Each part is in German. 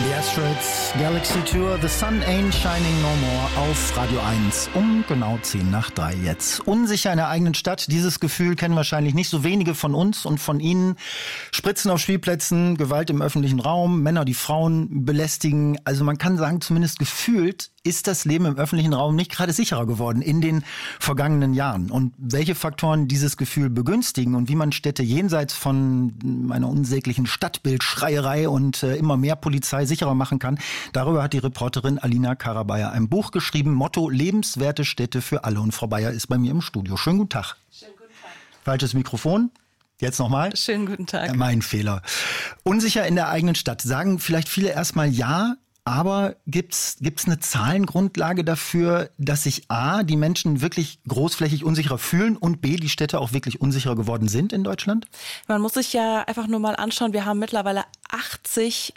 The Asteroids Galaxy Tour, The Sun Ain't Shining No More auf Radio 1 um genau 2:10 jetzt. Unsicher in der eigenen Stadt, dieses Gefühl kennen wahrscheinlich nicht so wenige von uns und von Ihnen. Spritzen auf Spielplätzen, Gewalt im öffentlichen Raum, Männer, die Frauen belästigen. Also man kann sagen, zumindest gefühlt ist das Leben im öffentlichen Raum nicht gerade sicherer geworden in den vergangenen Jahren. Und welche Faktoren dieses Gefühl begünstigen und wie man Städte jenseits von einer unsäglichen Stadtbildschreierei und immer mehr Polizei sicherer machen kann, darüber hat die Reporterin Alina Karabayer ein Buch geschrieben, Motto Lebenswerte Städte für alle. Und Frau Bayer ist bei mir im Studio. Schönen guten Tag. Schönen guten Tag. Falsches Mikrofon. Jetzt nochmal. Schönen guten Tag. Mein Fehler. Unsicher in der eigenen Stadt. Sagen vielleicht viele erstmal ja, aber gibt's eine Zahlengrundlage dafür, dass sich A, die Menschen wirklich großflächig unsicherer fühlen und B, die Städte auch wirklich unsicherer geworden sind in Deutschland? Man muss sich ja einfach nur mal anschauen, wir haben mittlerweile 80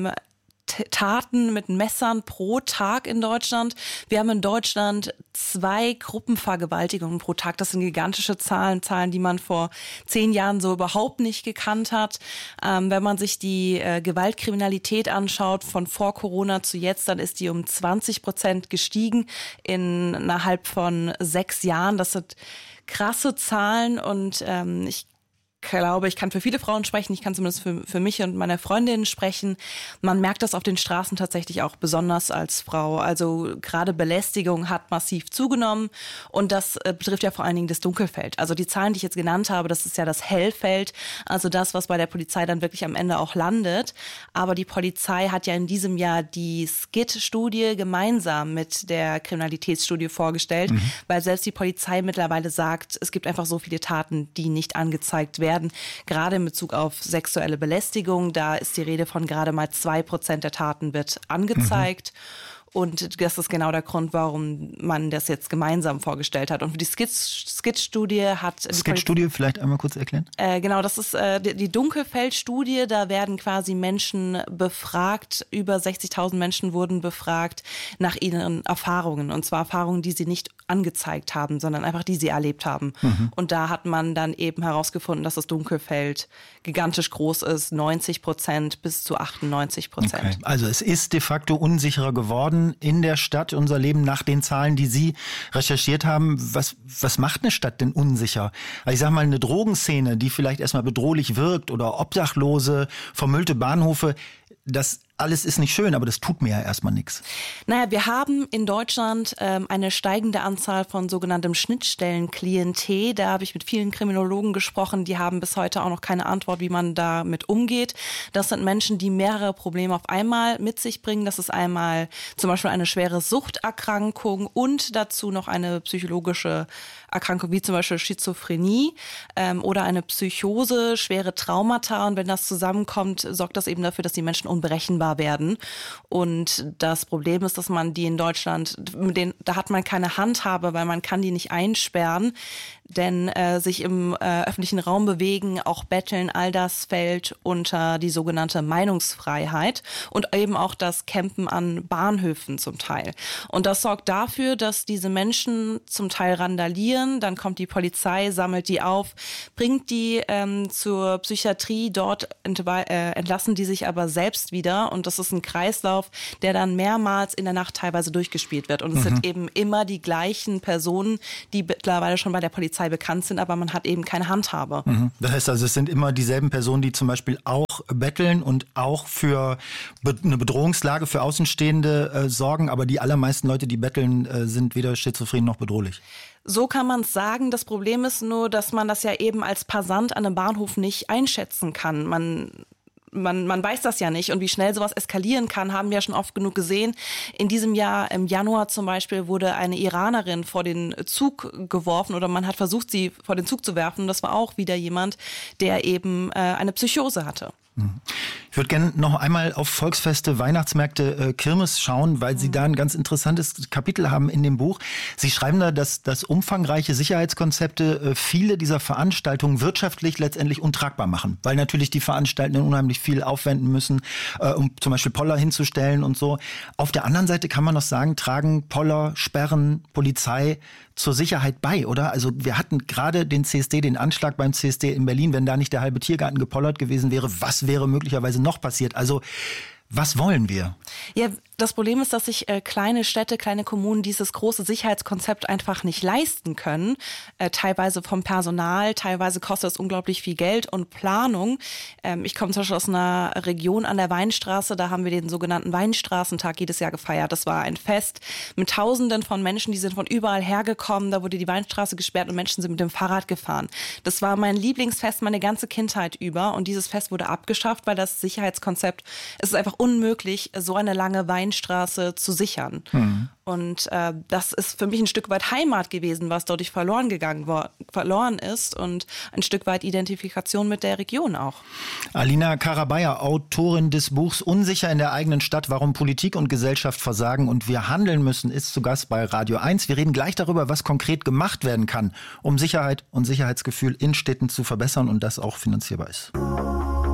Taten mit Messern pro Tag in Deutschland. Wir haben in Deutschland 2 Gruppenvergewaltigungen pro Tag. Das sind gigantische Zahlen, die man vor 10 Jahren so überhaupt nicht gekannt hat. Wenn man sich die Gewaltkriminalität anschaut, von vor Corona zu jetzt, dann ist die um 20% gestiegen innerhalb von 6 Jahren. Das sind krasse Zahlen und ich glaube, ich kann für viele Frauen sprechen, ich kann zumindest für mich und meine Freundinnen sprechen. Man merkt das auf den Straßen tatsächlich auch besonders als Frau. Also gerade Belästigung hat massiv zugenommen und das betrifft ja vor allen Dingen das Dunkelfeld. Also die Zahlen, die ich jetzt genannt habe, das ist ja das Hellfeld, also das, was bei der Polizei dann wirklich am Ende auch landet. Aber die Polizei hat ja in diesem Jahr die SCID-Studie gemeinsam mit der Kriminalitätsstudie vorgestellt, weil selbst die Polizei mittlerweile sagt, es gibt einfach so viele Taten, die nicht angezeigt werden. Gerade in Bezug auf sexuelle Belästigung, da ist die Rede von gerade mal 2% der Taten wird angezeigt. Und das ist genau der Grund, warum man das jetzt gemeinsam vorgestellt hat. Und für die SCID-Studie hat... SCID-Studie vielleicht einmal kurz erklären? Genau, das ist die Dunkelfeld-Studie. Da werden quasi Menschen befragt, über 60.000 Menschen wurden befragt nach ihren Erfahrungen. Und zwar Erfahrungen, die sie nicht angezeigt haben, sondern einfach die sie erlebt haben. Und da hat man dann eben herausgefunden, dass das Dunkelfeld gigantisch groß ist, 90% bis zu 98%. Okay. Also es ist de facto unsicherer geworden in der Stadt, unser Leben nach den Zahlen, die Sie recherchiert haben. Was macht eine Stadt denn unsicher? Also ich sag mal, eine Drogenszene, die vielleicht erstmal bedrohlich wirkt oder Obdachlose, vermüllte Bahnhöfe, das alles ist nicht schön, aber das tut mir ja erstmal nichts. Naja, wir haben in Deutschland eine steigende Anzahl von sogenanntem Schnittstellenklientel. Da habe ich mit vielen Kriminologen gesprochen, die haben bis heute auch noch keine Antwort, wie man damit umgeht. Das sind Menschen, die mehrere Probleme auf einmal mit sich bringen. Das ist einmal zum Beispiel eine schwere Suchterkrankung und dazu noch eine psychologische Erkrankung wie zum Beispiel Schizophrenie oder eine Psychose, schwere Traumata. Und wenn das zusammenkommt, sorgt das eben dafür, dass die Menschen unberechenbar werden. Und das Problem ist, dass man die in Deutschland, da hat man keine Handhabe, weil man kann die nicht einsperren. Denn sich im öffentlichen Raum bewegen, auch betteln, all das fällt unter die sogenannte Meinungsfreiheit und eben auch das Campen an Bahnhöfen zum Teil. Und das sorgt dafür, dass diese Menschen zum Teil randalieren, dann kommt die Polizei, sammelt die auf, bringt die zur Psychiatrie, dort entlassen die sich aber selbst wieder und das ist ein Kreislauf, der dann mehrmals in der Nacht teilweise durchgespielt wird. Und es sind eben immer die gleichen Personen, die mittlerweile schon bei der Polizei bekannt sind, aber man hat eben keine Handhabe. Das heißt also, es sind immer dieselben Personen, die zum Beispiel auch betteln und auch für eine Bedrohungslage für Außenstehende sorgen, aber die allermeisten Leute, die betteln, sind weder schizophren noch bedrohlich. So kann man es sagen. Das Problem ist nur, dass man das ja eben als Passant an einem Bahnhof nicht einschätzen kann. Man weiß das ja nicht und wie schnell sowas eskalieren kann, haben wir ja schon oft genug gesehen. In diesem Jahr, im Januar zum Beispiel, wurde eine Iranerin vor den Zug geworfen oder man hat versucht, sie vor den Zug zu werfen. Und das war auch wieder jemand, der eben eine Psychose hatte. Ich würde gerne noch einmal auf Volksfeste, Weihnachtsmärkte, Kirmes schauen, weil Sie da ein ganz interessantes Kapitel haben in dem Buch. Sie schreiben da, dass umfangreiche Sicherheitskonzepte viele dieser Veranstaltungen wirtschaftlich letztendlich untragbar machen, weil natürlich die Veranstaltenden unheimlich viel aufwenden müssen, um zum Beispiel Poller hinzustellen und so. Auf der anderen Seite kann man noch sagen, tragen Poller, Sperren, Polizei zur Sicherheit bei, oder? Also wir hatten gerade den Anschlag beim CSD in Berlin, wenn da nicht der halbe Tiergarten gepollert gewesen wäre, was wäre möglicherweise noch passiert? Also Was wollen wir? Ja, das Problem ist, dass sich kleine Städte, kleine Kommunen dieses große Sicherheitskonzept einfach nicht leisten können. Teilweise vom Personal, teilweise kostet es unglaublich viel Geld und Planung. Ich komme zum Beispiel aus einer Region an der Weinstraße, da haben wir den sogenannten Weinstraßentag jedes Jahr gefeiert. Das war ein Fest mit Tausenden von Menschen, die sind von überall hergekommen. Da wurde die Weinstraße gesperrt und Menschen sind mit dem Fahrrad gefahren. Das war mein Lieblingsfest meine ganze Kindheit über und dieses Fest wurde abgeschafft, weil das Sicherheitskonzept, es ist einfach unmöglich, so eine lange Weinstraße zu sichern. Und das ist für mich ein Stück weit Heimat gewesen, was dadurch verloren ist und ein Stück weit Identifikation mit der Region auch. Alina Karabayer, Autorin des Buchs Unsicher in der eigenen Stadt, warum Politik und Gesellschaft versagen und wir handeln müssen, ist zu Gast bei Radio 1. Wir reden gleich darüber, was konkret gemacht werden kann, um Sicherheit und Sicherheitsgefühl in Städten zu verbessern und das auch finanzierbar ist.